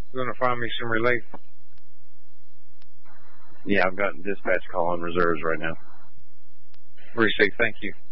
You're going to find me some relief. Yeah, I've got dispatch call on reserves right now. Receive. Thank you.